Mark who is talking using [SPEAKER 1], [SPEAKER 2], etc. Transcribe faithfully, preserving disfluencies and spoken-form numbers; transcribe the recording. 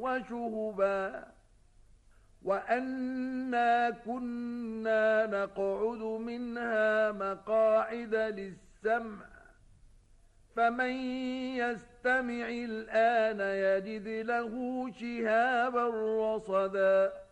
[SPEAKER 1] وشهبا وأنا كنا نقعد منها مقاعد للسمع فمن يستمع الآن يجد له شهابا رصدا